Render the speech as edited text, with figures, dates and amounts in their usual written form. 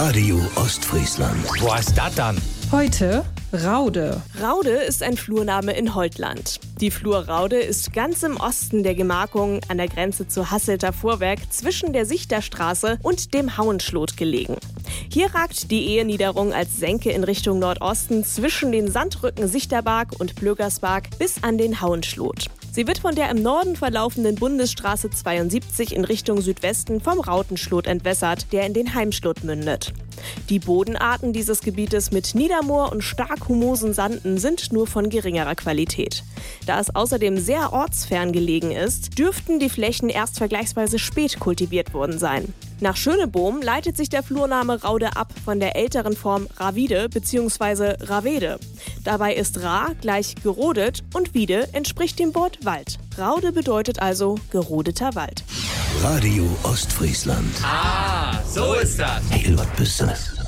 Radio Ostfriesland. Wo ist das dann? Heute Raude. Raude ist ein Flurname in Holtland. Die Flur Raude ist ganz im Osten der Gemarkung an der Grenze zu Hasselter Vorwerk zwischen der Sichterstraße und dem Hauenschlot gelegen. Hier ragt die Eheniederung als Senke in Richtung Nordosten zwischen den Sandrücken Sichterberg und Blögersberg bis an den Hauenschlot. Sie wird von der im Norden verlaufenden Bundesstraße 72 in Richtung Südwesten vom Rautenschlot entwässert, der in den Heimschlot mündet. Die Bodenarten dieses Gebietes mit Niedermoor und stark humosen Sanden sind nur von geringerer Qualität. Da es außerdem sehr ortsfern gelegen ist, dürften die Flächen erst vergleichsweise spät kultiviert worden sein. Nach Schönebohm leitet sich der Flurname Raude ab von der älteren Form Ravide bzw. Ravede. Dabei ist Ra gleich gerodet und Wiede entspricht dem Wort Wald. Raude bedeutet also gerodeter Wald. Radio Ostfriesland. Ah, so ist das. Hey, was bist du?